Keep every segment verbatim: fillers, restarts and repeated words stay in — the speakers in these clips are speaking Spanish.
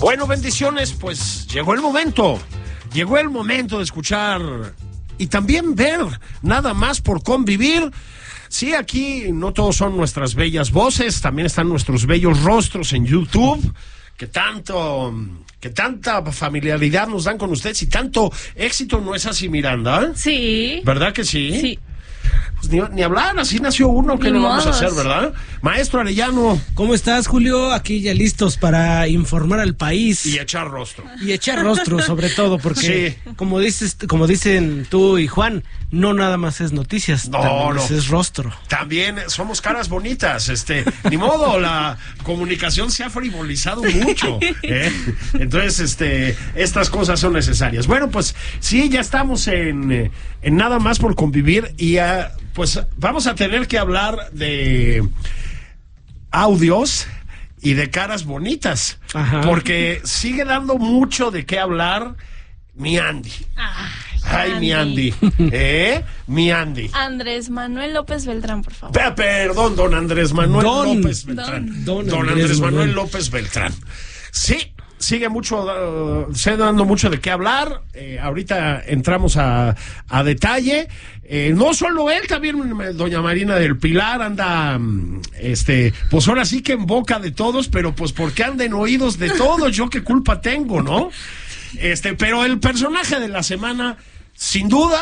Bueno, bendiciones, pues llegó el momento. Llegó el momento de escuchar y también ver, nada más por convivir. Sí, aquí no todos son nuestras bellas voces, también están nuestros bellos rostros en YouTube, que tanto, que tanta familiaridad nos dan con ustedes y tanto éxito, ¿no es así, Miranda? Sí. ¿Verdad que sí? Sí. Pues ni, ni hablar, así nació uno, ¿qué le vamos a hacer, verdad? Maestro Arellano. ¿Cómo estás, Julio? Aquí ya listos para informar al país. Y echar rostro. Y echar rostro, sobre todo, porque sí. como dices, como dicen tú y Juan, no nada más es noticias, no, también no. es rostro. También somos caras bonitas, este, ni modo, la comunicación se ha frivolizado mucho, ¿eh? Entonces, este, estas cosas son necesarias. Bueno, pues sí, ya estamos en, en nada más por convivir y uh, pues vamos a tener que hablar de audios y de caras bonitas. Ajá. Porque sigue dando mucho de qué hablar mi Andy. Ay, Ay, Andy. mi Andy. ¿Eh? Mi Andy. Andrés Manuel López Beltrán, por favor. P- perdón, don Andrés Manuel Don, López Beltrán. Don, Don, don Andrés, Andrés Manuel, Manuel López Beltrán. Sí, sigue mucho, uh, sigue dando mucho de qué hablar. Eh, ahorita entramos a, a detalle. Eh, no solo él, también doña Marina del Pilar anda, este, pues ahora sí que en boca de todos, pero pues porque anda en oídos de todos, yo qué culpa tengo, ¿no? Este, pero el personaje de la semana, sin duda,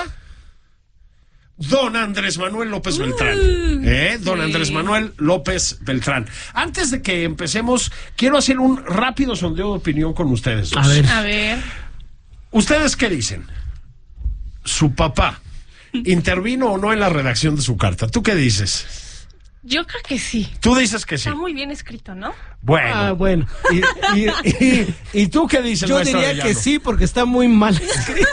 don Andrés Manuel López Beltrán. ¿Eh? Don sí. Andrés Manuel López Beltrán. Antes de que empecemos, quiero hacer un rápido sondeo de opinión con ustedes dos. A ver. A ver. ¿Ustedes qué dicen? ¿Su papá intervino o no en la redacción de su carta? ¿Tú qué dices? Yo creo que sí. Tú dices que sí. Está muy bien escrito, ¿no? Bueno. Ah, bueno. ¿Y, y, y, y tú qué dices, Yo diría Arellano? que sí, porque está muy mal escrito.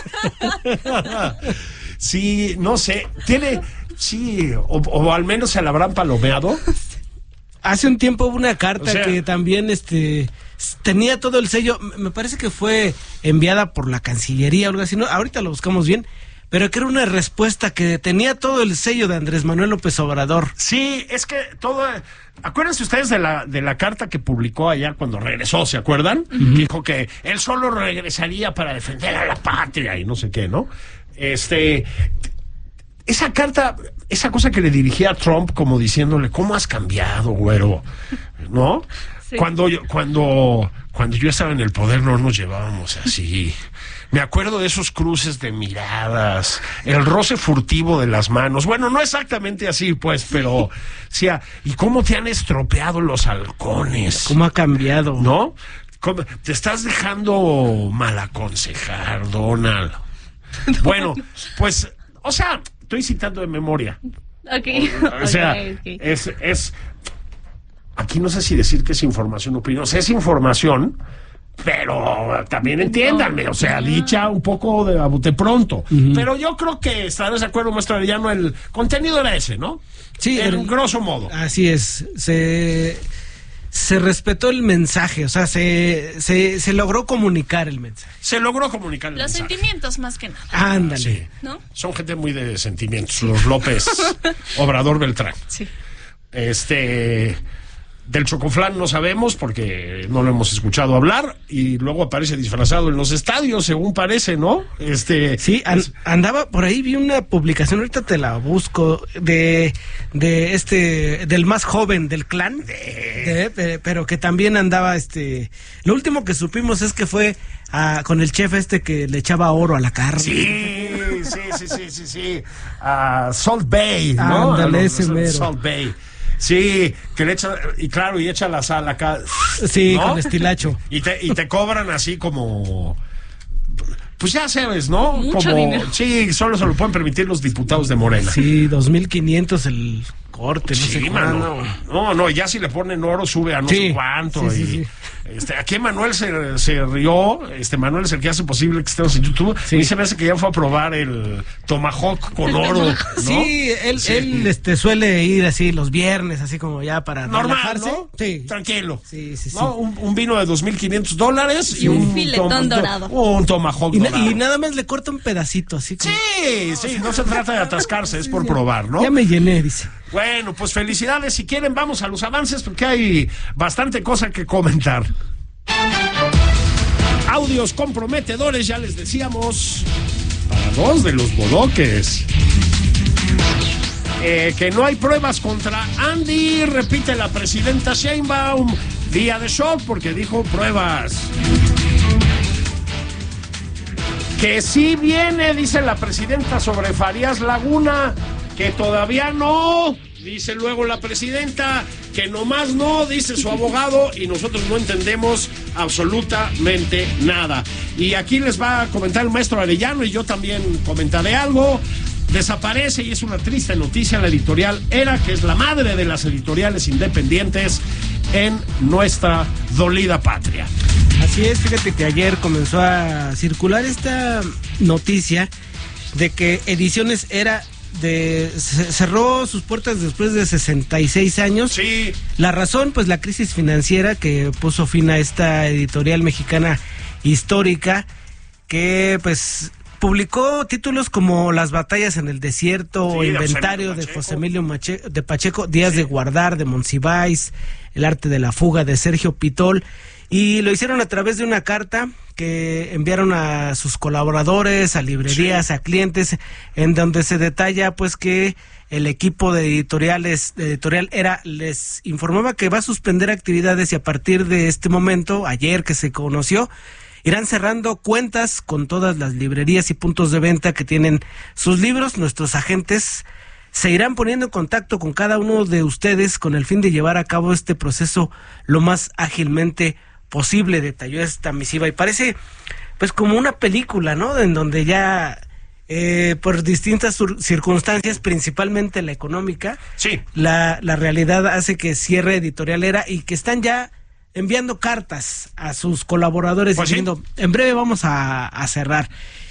Sí, no sé. Tiene, sí, o, o al menos se la habrán palomeado. Hace un tiempo hubo una carta, o sea, que también este tenía todo el sello, me parece que fue enviada por la Cancillería o algo así, ¿no? Ahorita lo buscamos bien, pero que era una respuesta que tenía todo el sello de Andrés Manuel López Obrador. Sí, es que todo... Acuérdense ustedes de la de la carta que publicó allá cuando regresó, ¿se acuerdan? Uh-huh. Dijo que él solo regresaría para defender a la patria y no sé qué, ¿no? Este... Esa carta, esa cosa que le dirigía a Trump como diciéndole, ¿cómo has cambiado, güero? ¿No? Sí. Cuando yo, cuando, cuando yo estaba en el poder no nos llevábamos así. Me acuerdo de esos cruces de miradas, el roce furtivo de las manos. Bueno, no exactamente así, pues, pero sí. ¿Y cómo te han estropeado los halcones? ¿Cómo ha cambiado? ¿No? ¿Cómo? Te estás dejando mal aconsejar, Donald. Bueno, pues, o sea, estoy citando de memoria. Ok. O, o sea, okay, okay. es, es, aquí no sé si decir que es información o opinión, o sea, es información, pero también entiéndanme, o sea, dicha un poco de a bote pronto. Uh-huh. Pero yo creo que estarás de acuerdo, maestro Arellano, el contenido era ese, ¿no? Sí. En el, grosso modo. Así es, se... Se respetó el mensaje, o sea, se, se, se logró comunicar el mensaje. Se logró comunicar el los mensaje. Los sentimientos más que nada. Ándale. Sí. ¿No? Son gente muy de sentimientos, los López Obrador Beltrán. Sí. Este... Del Chocoflán no sabemos porque no lo hemos escuchado hablar y luego aparece disfrazado en los estadios, según parece, ¿no? Este sí, an, andaba por ahí, vi una publicación, ahorita te la busco, de de este del más joven del clan, de, de, pero que también andaba este, lo último que supimos es que fue a, con el chef este que le echaba oro a la carne. Sí, sí, sí, sí, sí, sí. A Salt Bay, ¿no? Ándale, ese mero. Salt Bay. Sí, que le echa, y claro, y echa la sal acá. Sí, ¿no? con estilacho. Y te, y te cobran así como, pues ya sabes, ¿no? Mucho como, dinero. Sí, solo se lo pueden permitir los diputados de Morena. Sí, dos mil quinientos el corte, no sí, sé mano. No, no, ya si le ponen oro sube a no sí, sé cuánto. Sí, y, sí, sí. Este, aquí Manuel se, se rió, este Manuel es el que hace posible que estemos en YouTube. Sí. Y se me hace que ya fue a probar el Tomahawk con oro, ¿no? Sí, él, sí. él este, suele ir así los viernes, así como ya para normal, relajarse. ¿no? Sí. Tranquilo. Sí, sí, sí. ¿No? Un, un vino de dos mil quinientos dólares sí, y un, un filetón tom, dorado. Un Tomahawk y, dorado. Y nada más le corta un pedacito, así como... Sí, sí, no se trata de atascarse, es por probar, ¿no? Ya me llené, dice. Bueno, pues felicidades. Si quieren, vamos a los avances porque hay bastante cosa que comentar. audios comprometedores, ya les decíamos, para dos de los bodoques. Eh, que no hay pruebas contra Andy, repite la presidenta Sheinbaum. Día de shock porque dijo pruebas. Que sí viene, dice la presidenta, sobre Farías Laguna, que todavía no, dice luego la presidenta, que nomás no, dice su abogado, y nosotros no entendemos absolutamente nada. Y aquí les va a comentar el maestro Arellano, y yo también comentaré algo. Desaparece, y es una triste noticia, la editorial Era, que es la madre de las editoriales independientes en nuestra dolida patria. Así es, fíjate que ayer comenzó a circular esta noticia de que Ediciones Era de cerró sus puertas después de sesenta y seis años. Sí. La razón, pues la crisis financiera que puso fin a esta editorial mexicana histórica, que pues publicó títulos como Las batallas en el desierto, Sí, o de Inventario José de José Emilio Mache- de Pacheco, Días Sí. de guardar de Monsiváis, El arte de la fuga de Sergio Pitol, y lo hicieron a través de una carta que enviaron a sus colaboradores, a librerías, Sí. a clientes, en donde se detalla pues que el equipo de editoriales de editorial Era les informaba que va a suspender actividades, y a partir de este momento, ayer que se conoció, irán cerrando cuentas con todas las librerías y puntos de venta que tienen sus libros. Nuestros agentes se irán poniendo en contacto con cada uno de ustedes con el fin de llevar a cabo este proceso lo más ágilmente posible, detalló esta misiva. Y parece pues como una película, ¿no? En donde ya eh, por distintas sur- circunstancias, principalmente la económica, Sí. la, la realidad hace que cierre Editorial Era, y que están ya enviando cartas a sus colaboradores Pues sí. diciendo, en breve vamos a, a cerrar.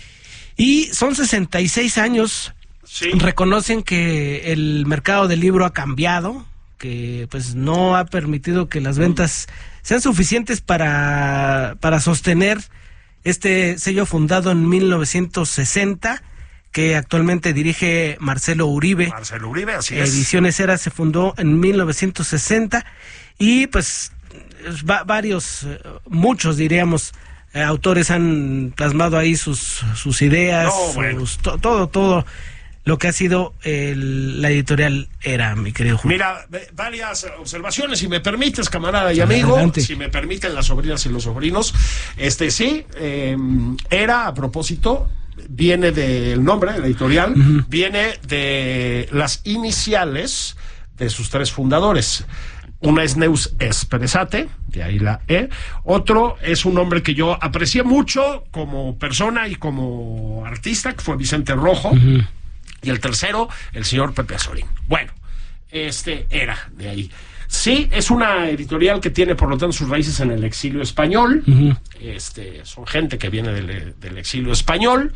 Y son sesenta y seis años, Sí. reconocen que el mercado del libro ha cambiado, que pues no ha permitido que las ventas sean suficientes para, para sostener este sello fundado en mil novecientos sesenta, que actualmente dirige Marcelo Uribe. Marcelo Uribe, así es. Ediciones Era se fundó en mil novecientos sesenta, y pues va, varios, eh, muchos diríamos, eh, autores han plasmado ahí sus, sus ideas, No, bueno. sus, to- todo, todo lo que ha sido el, la editorial Era, mi querido Julio. Mira, ve- varias observaciones, si me permites, camarada y amigo, Adelante. si me permiten las sobrinas y los sobrinos. Este sí, eh, Era, a propósito, viene del nombre de la editorial, Ujú. viene de las iniciales de sus tres fundadores. Una es Neus Espresate, de ahí la E. Otro es un hombre que yo aprecié mucho como persona y como artista, que fue Vicente Rojo. Ujú. Y el tercero, el señor Pepe Azorín. Bueno, este Era de ahí. Sí, es una editorial que tiene, por lo tanto, sus raíces en el exilio español. Ujú. Este, son gente que viene del, del exilio español,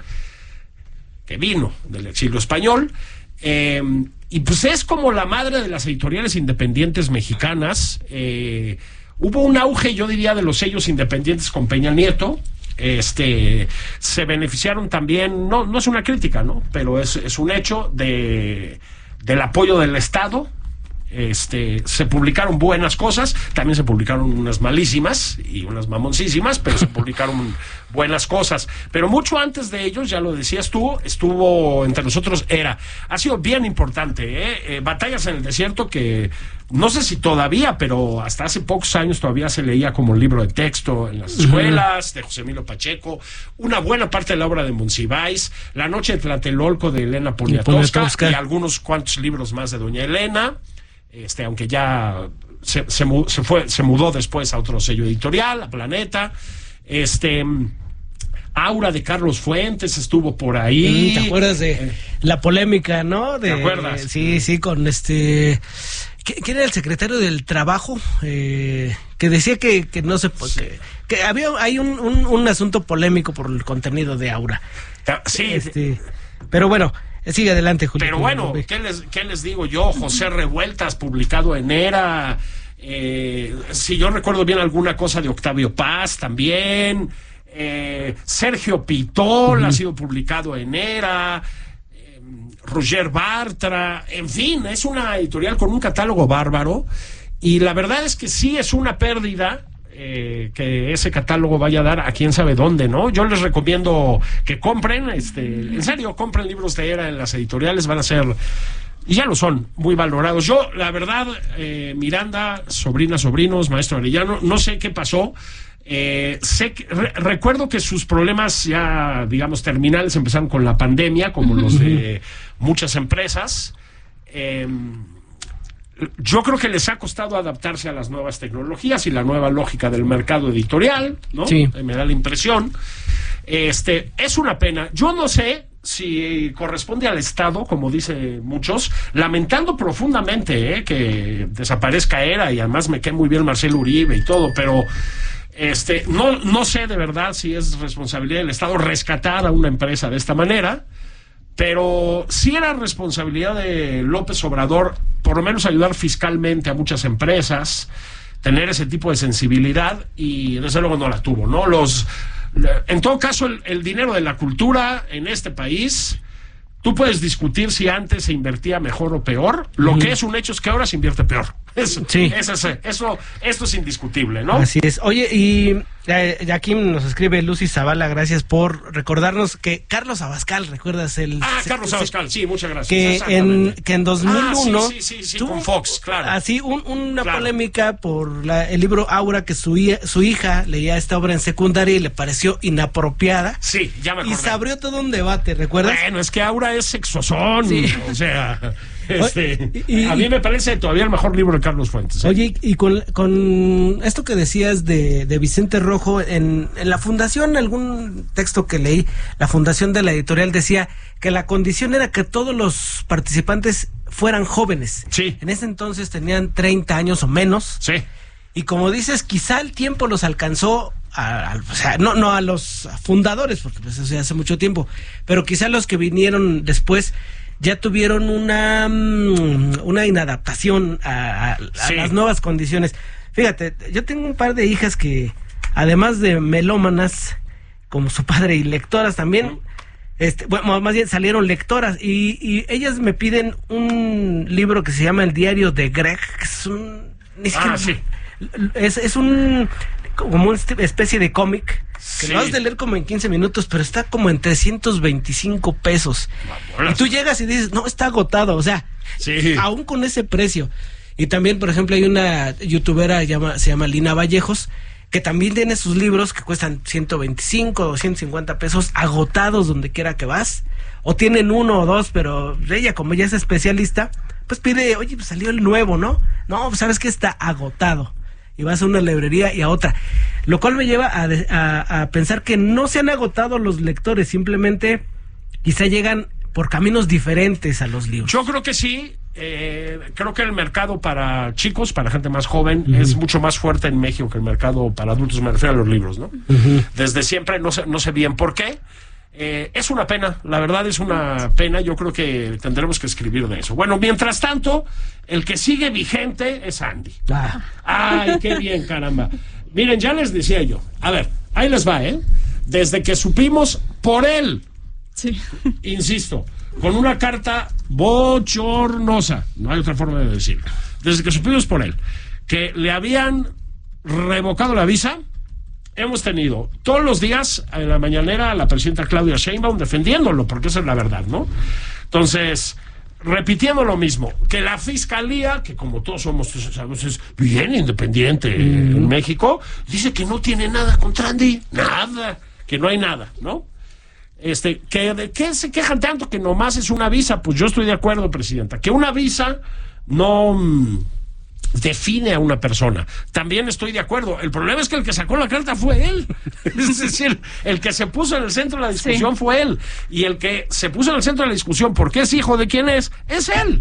que vino del exilio español. Eh, y pues es como la madre de las editoriales independientes mexicanas. Eh, hubo un auge, yo diría, de los sellos independientes con Peña Nieto. Este, se beneficiaron también, no, no es una crítica, ¿no? Pero es, es un hecho de, del apoyo del Estado. Este, se publicaron buenas cosas, también se publicaron unas malísimas y unas mamoncísimas, pero se publicaron buenas cosas. Pero mucho antes de ellos, ya lo decías tú, estuvo entre nosotros Era. Ha sido bien importante, ¿eh? Eh, Batallas en el desierto, que no sé si todavía, pero hasta hace pocos años todavía se leía como libro de texto en las escuelas, de José Emilio Pacheco, una buena parte de la obra de Monsiváis, La noche de Tlatelolco de Elena Poniatowska, Poniatowska. y algunos cuantos libros más de doña Elena. Este, aunque ya se, se, mu- se fue, se mudó después a otro sello editorial, a Planeta. Este, Aura de Carlos Fuentes estuvo por ahí. ¿Te acuerdas de Eh, la polémica, no? De, ¿te acuerdas? Sí, sí, con este... ¿Qui- ¿Quién era el secretario del Trabajo? Eh, que decía que, que no se... Que, que había hay un, un, un asunto polémico por el contenido de Aura. ta- sí, Este, pero bueno, sigue adelante, Julio. pero bueno, ¿qué les, qué les digo yo? José Revueltas, publicado en Era. Eh, si yo recuerdo bien, alguna cosa de Octavio Paz también. Eh, Sergio Pitol ha sido publicado en Era. eh, Roger Bartra. En fin, es una editorial con un catálogo bárbaro. Y la verdad es que sí es una pérdida eh, que ese catálogo vaya a dar a quién sabe dónde, ¿no? Yo les recomiendo que compren, este, en serio, compren libros de Era en las editoriales, van a ser, y ya lo son, muy valorados. Yo, la verdad, eh, Miranda, sobrina, sobrinos, maestro Arellano, no sé qué pasó. Eh, sé que, re, recuerdo que sus problemas ya, digamos, terminales empezaron con la pandemia, como los de muchas empresas. Eh, yo creo que les ha costado adaptarse a las nuevas tecnologías y la nueva lógica del mercado editorial, ¿no? Sí. Me da la impresión. Este, es una pena. Yo no sé si corresponde al Estado, como dicen muchos, lamentando profundamente eh, que desaparezca Era, y además me cae muy bien Marcelo Uribe y todo, pero este, no, no sé de verdad si es responsabilidad del Estado rescatar a una empresa de esta manera. Pero sí era responsabilidad de López Obrador, por lo menos ayudar fiscalmente a muchas empresas, tener ese tipo de sensibilidad, y desde luego no la tuvo, ¿no? Los, en todo caso, el, el dinero de la cultura en este país, tú puedes discutir si antes se invertía mejor o peor. Lo uh-huh. que es un hecho es que ahora se invierte peor. Eso, sí. eso, eso, esto es indiscutible, ¿no? Así es. Oye, y eh, aquí nos escribe Lucy Zavala, gracias por recordarnos que Carlos Abascal, ¿recuerdas el? Ah, Carlos Abascal, sí, muchas gracias. Que en, que en dos mil uno... Ah, sí, sí, sí, sí tuvo, con Fox, claro. Así, un, una claro. polémica por la, el libro Aura, que su, su hija leía esta obra en secundaria y le pareció inapropiada. Sí, ya me acordé. Y se abrió todo un debate, ¿recuerdas? Bueno, es que Aura es sexosón, sí. O sea... Este, y, a mí me parece todavía el mejor libro de Carlos Fuentes. ¿eh? Oye, y con, con esto que decías de, de Vicente Rojo, en, en la fundación, algún texto que leí, la fundación de la editorial decía que la condición era que todos los participantes fueran jóvenes. Sí. En ese entonces tenían treinta años o menos. Sí. Y como dices, quizá el tiempo los alcanzó, a, a, o sea, no, no a los fundadores, porque pues eso ya hace mucho tiempo, pero quizá los que vinieron después ya tuvieron una una inadaptación a, a, a sí. las nuevas condiciones. Fíjate, yo tengo un par de hijas que, además de melómanas, como su padre, y lectoras también, este, bueno, más bien salieron lectoras, y, y ellas me piden un libro que se llama El diario de Greg, que es un... Ni siquiera, ah, sí. es, es un... como una especie de cómic que sí. lo has de leer como en quince minutos, pero está como en trescientos veinticinco pesos. Y tú llegas y dices, no, está agotado, o sea, sí. aún con ese precio. Y también, por ejemplo, hay una youtubera, llama, se llama Lina Vallejos, que también tiene sus libros que cuestan ciento veinticinco o ciento cincuenta pesos, agotados donde quiera que vas, o tienen uno o dos, pero ella, como ya es especialista, pues pide, oye, pues salió el nuevo, ¿no? No, pues sabes que está agotado. Y vas a una librería y a otra, lo cual me lleva a, a, a pensar que no se han agotado los lectores, simplemente quizá llegan por caminos diferentes a los libros. Yo creo que sí, eh, creo que el mercado para chicos, para gente más joven, uh-huh. es mucho más fuerte en México que el mercado para adultos, me refiero a los libros, ¿no? Uh-huh. Desde siempre, no sé, no sé bien por qué. Eh, es una pena, la verdad es una pena, yo creo que tendremos que escribir de eso. Bueno, mientras tanto, el que sigue vigente es Andy. Ah. Ay, qué bien, caramba. Miren, ya les decía yo, a ver, ahí les va, ¿eh? Desde que supimos por él, sí. insisto, con una carta bochornosa, no hay otra forma de decirlo, desde que supimos por él, que le habían revocado la visa, hemos tenido todos los días en la mañanera a la presidenta Claudia Sheinbaum defendiéndolo, porque esa es la verdad, ¿no? Entonces, repitiendo lo mismo, que la fiscalía, que como todos somos, sabes, es bien independiente mm. en México, dice que no tiene nada contra Andy, nada, que no hay nada, ¿no? Este, que ¿de qué se quejan tanto que nomás es una visa? Pues yo estoy de acuerdo, presidenta, que una visa no mmm, define a una persona. También estoy de acuerdo. El problema es que el que sacó la carta fue él. Es decir, el que se puso en el centro de la discusión sí. fue él. Y el que se puso en el centro de la discusión, porque es hijo de quién es, es él.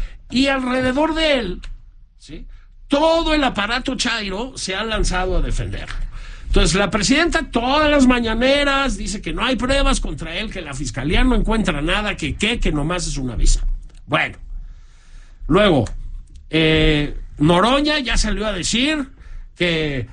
Y alrededor de él, ¿sí?, todo el aparato chairo se ha lanzado a defender. Entonces, la presidenta todas las mañaneras dice que no hay pruebas contra él, que la fiscalía no encuentra nada, que qué, que nomás es una visa. Bueno, luego, eh, Noroña ya salió a decir que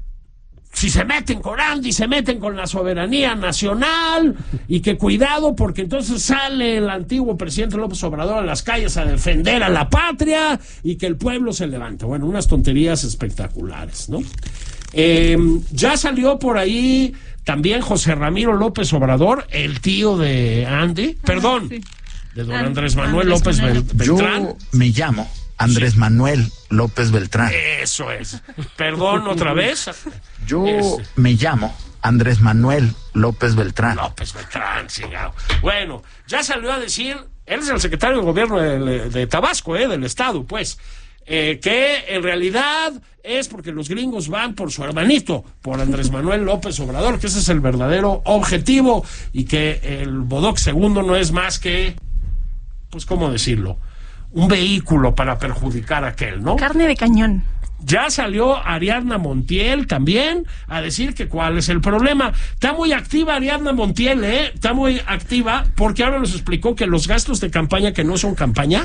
si se meten con Andy, se meten con la soberanía nacional, y que cuidado porque entonces sale el antiguo presidente López Obrador a las calles a defender a la patria y que el pueblo se levanta. Bueno, unas tonterías espectaculares, ¿no? Eh, ya salió por ahí también José Ramiro López Obrador, el tío de Andy, ah, perdón, sí. de don Andrés Manuel Andrés López Manuel. Beltrán. Yo me llamo Andrés sí. Manuel López Beltrán. Eso es. Perdón, otra vez. Yo es... me llamo Andrés Manuel López Beltrán. López Beltrán, sí. Bueno, ya salió a decir, él es el secretario de gobierno de, de Tabasco, eh, del estado, pues, eh, que en realidad es porque los gringos van por su hermanito, por Andrés Manuel López Obrador, que ese es el verdadero objetivo, y que el Bodoc segundo no es más que, pues, ¿cómo decirlo? Un vehículo para perjudicar a aquel, ¿no? Carne de cañón. Ya salió Ariadna Montiel también a decir que cuál es el problema. Está muy activa Ariadna Montiel, ¿eh? Está muy activa porque ahora nos explicó que los gastos de campaña que no son campaña,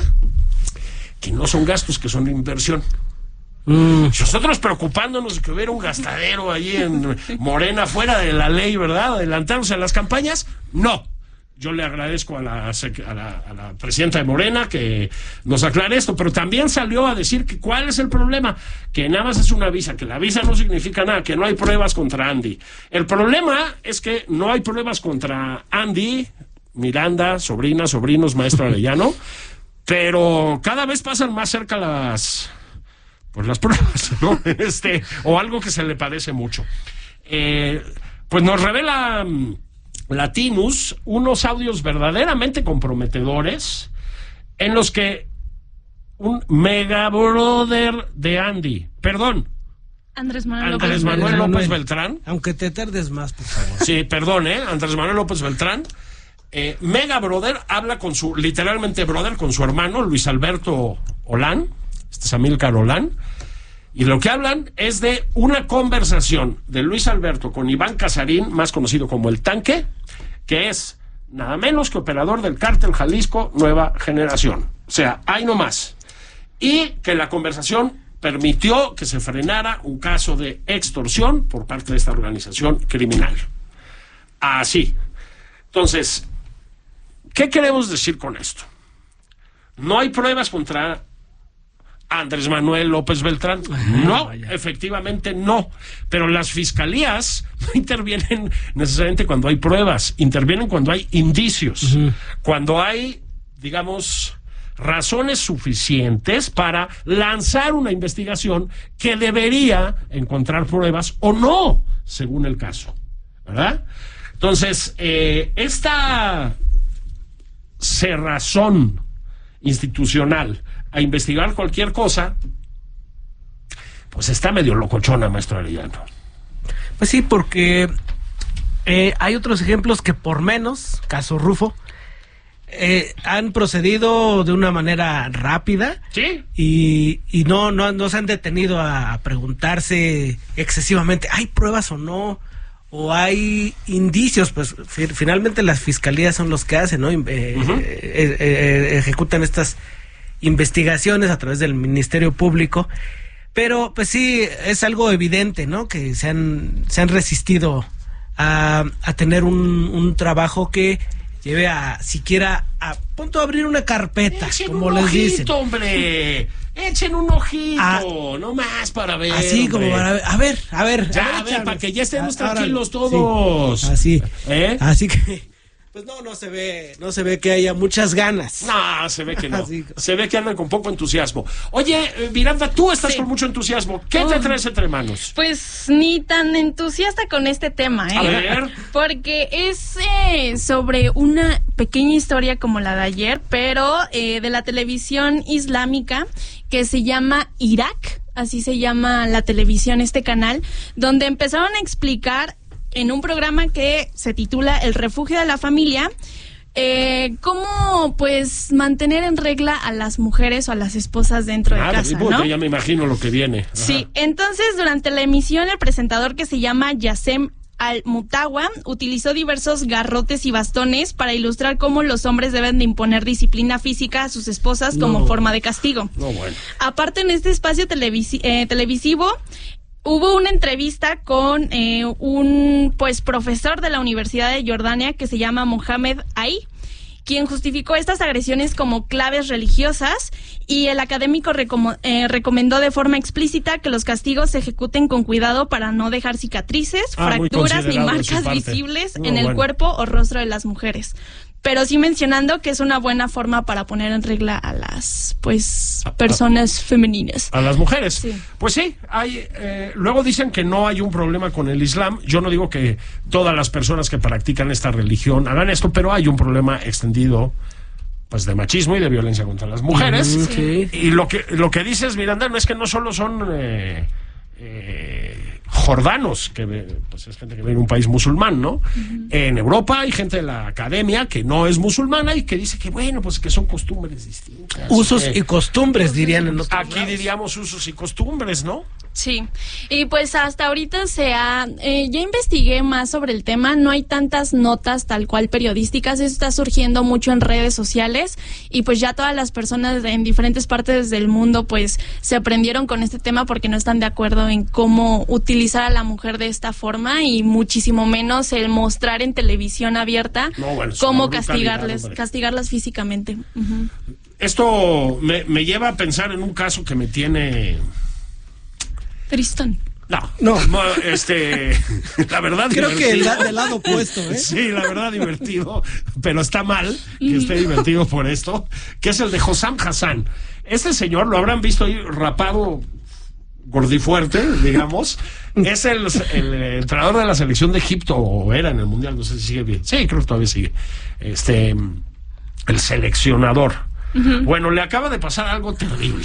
que no son gastos, que son inversión. Mm. Nosotros preocupándonos de que hubiera un gastadero allí en Morena fuera de la ley, ¿verdad? Adelantándose a las campañas, no. Yo le agradezco a la, a, la, a la presidenta de Morena que nos aclare esto, pero también salió a decir que cuál es el problema, que nada más es una visa, que la visa no significa nada, que no hay pruebas contra Andy. El problema es que no hay pruebas contra Andy, Miranda, sobrina, sobrinos, maestro Arellano, pero cada vez pasan más cerca las... pues las pruebas, ¿no? Este, o algo que se le parece mucho. Eh, pues nos revela Latinus unos audios verdaderamente comprometedores en los que un mega brother de Andy, perdón, Andrés Manuel, Andrés Manuel, Manuel López Beltrán. Aunque te tardes más, por favor. Sí, perdón, ¿eh? Andrés Manuel López Beltrán. Eh, mega brother habla con su, literalmente brother, con su hermano Luis Alberto Olán. Este es Amílcar Olán, y lo que hablan es de una conversación de Luis Alberto con Iván Casarín, más conocido como El Tanque, que es nada menos que operador del Cártel Jalisco Nueva Generación. O sea, hay no más. Y que la conversación permitió que se frenara un caso de extorsión por parte de esta organización criminal. Así. Entonces, ¿qué queremos decir con esto? No hay pruebas contra Andrés Manuel López Beltrán. No, efectivamente no. Pero las fiscalías no intervienen necesariamente cuando hay pruebas, intervienen cuando hay indicios, uh-huh. cuando hay, digamos, razones suficientes para lanzar una investigación que debería encontrar pruebas o no, según el caso, ¿verdad? Entonces, eh, esta cerrazón institucional a investigar cualquier cosa, pues está medio locochona, maestro Arellano. Pues sí, porque eh, hay otros ejemplos que por menos, caso Rufo, eh, han procedido de una manera rápida. Sí. Y, y no, no, no se han detenido a, a preguntarse excesivamente, ¿hay pruebas o no? O hay indicios, pues fi- finalmente las fiscalías son los que hacen, ¿no? Eh, uh-huh. eh, eh, ejecutan estas investigaciones a través del Ministerio Público, pero pues sí, es algo evidente, ¿no? Que se han, se han resistido a, a tener un, un trabajo que lleve a siquiera a punto de abrir una carpeta, Echen como un les ojito, dicen. hombre. Echen un ojito, Ah, no más para ver. Así hombre. como para ver, a ver, a ver. Ya, a ver, a ver, Chávez. para que ya estemos Ah, tranquilos ahora, todos. sí, así, ¿Eh? así que pues no, no se ve, no se ve que haya muchas ganas. No, se ve que no. Así. Se ve que andan con poco entusiasmo. Oye, eh, Miranda, tú estás Sí. con mucho entusiasmo. ¿Qué te Oh. traes entre manos? Pues ni tan entusiasta con este tema, ¿eh? A ver. Porque es eh, sobre una pequeña historia como la de ayer, pero eh, de la televisión islámica que se llama Irak, así se llama la televisión, este canal, donde empezaron a explicar en un programa que se titula El Refugio de la Familia, eh, cómo pues mantener en regla a las mujeres o a las esposas dentro de Ah, casa, puta, ¿no? ya me imagino lo que viene. Ajá. Sí, entonces durante la emisión el presentador, que se llama Yassem Al-Mutawa, utilizó diversos garrotes y bastones para ilustrar cómo los hombres deben de imponer disciplina física a sus esposas como No. forma de castigo. No, bueno. Aparte, en este espacio televisi- eh, televisivo hubo una entrevista con eh, un pues profesor de la Universidad de Jordania que se llama Mohamed Ay, quien justificó estas agresiones como claves religiosas, y el académico recomo- eh, recomendó de forma explícita que los castigos se ejecuten con cuidado para no dejar cicatrices, Ah, muy fracturas ni considerado de su marcas parte. visibles Muy en el bueno. cuerpo o rostro de las mujeres. Pero sí mencionando que es una buena forma para poner en regla a las, pues, personas femeninas. A las mujeres. Sí. Pues sí, hay, eh, luego dicen que no hay un problema con el Islam. Yo no digo que todas las personas que practican esta religión hagan esto, pero hay un problema extendido, pues, de machismo y de violencia contra las mujeres. Mm, sí. Y lo que lo que dices, Miranda, no es que no solo son eh, eh, jordanos, que pues es gente que vive en un país musulmán, ¿no? Uh-huh. En Europa hay gente de la academia que no es musulmana y que dice que, bueno, pues que son costumbres distintas. Usos que, y costumbres, dirían en otros aquí lados. diríamos usos y costumbres, ¿no? Sí, y pues hasta ahorita se ha, eh, ya investigué más sobre el tema, no hay tantas notas tal cual periodísticas, eso está surgiendo mucho en redes sociales, y pues ya todas las personas en diferentes partes del mundo pues se aprendieron con este tema porque no están de acuerdo en cómo utilizar a la mujer de esta forma, y muchísimo menos el mostrar en televisión abierta no, bueno, cómo castigarles, hombre. castigarlas físicamente. Uh-huh. Esto me, me lleva a pensar en un caso que me tiene... Tristón. No, no, este, la verdad creo divertido. que el, del lado opuesto, ¿eh? Sí, la verdad divertido, pero está mal que esté divertido por esto, que es el de Hossam Hassan. Este señor, lo habrán visto ahí rapado, gordifuerte, digamos, es el, el entrenador de la selección de Egipto, o era en el Mundial, no sé si sigue bien. Sí, creo que todavía sigue. Este, el seleccionador. Uh-huh. Bueno, le acaba de pasar algo terrible.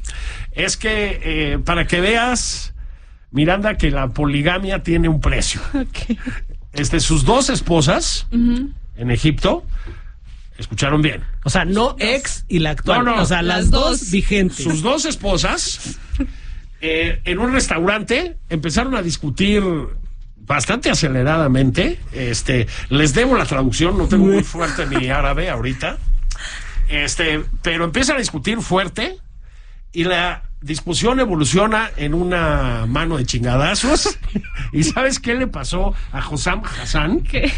Es que, eh, para que veas, Miranda, que la poligamia tiene un precio. Okay. Este, sus dos esposas, uh-huh, en Egipto, escucharon bien. O sea, no ex y la actual. No, no, o sea, las, las dos, dos vigentes. Sus dos esposas, eh, en un restaurante, empezaron a discutir bastante aceleradamente. Este, les debo la traducción, no tengo muy fuerte mi árabe ahorita. Este, pero empiezan a discutir fuerte y la discusión evoluciona en una mano de chingadazos. ¿Y sabes qué le pasó a Hossam Hassan? ¿Qué?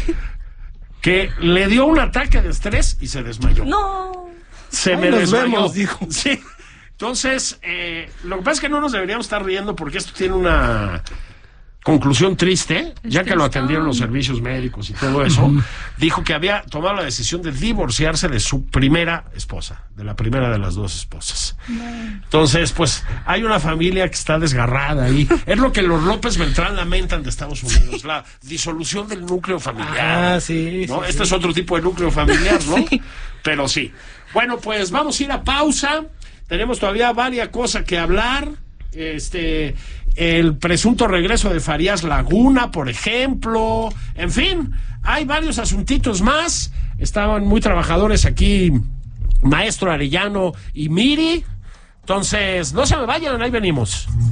Que le dio un ataque de estrés y se desmayó. No. Se Ay, me nos desmayó. vemos, dijo. Sí. Entonces, eh, lo que pasa es que no nos deberíamos estar riendo porque esto tiene una conclusión triste, ya que lo atendieron los servicios médicos y todo eso. Uh-huh. Dijo que había tomado la decisión de divorciarse de su primera esposa, de la primera de las dos esposas. No. Entonces, pues, hay una familia que está desgarrada ahí. Es lo que los López Beltrán lamentan de Estados Unidos, sí, la disolución del núcleo familiar. Ah, sí. ¿no? sí este sí. es otro tipo de núcleo familiar, ¿no? Sí. Pero sí. Bueno, pues vamos a ir a pausa. Tenemos todavía varias cosas que hablar. Este... el presunto regreso de Farías Laguna, por ejemplo. En fin, hay varios asuntitos más. Estaban muy trabajadores aquí, Maestro Arellano y Miri. Entonces, no se me vayan, ahí venimos.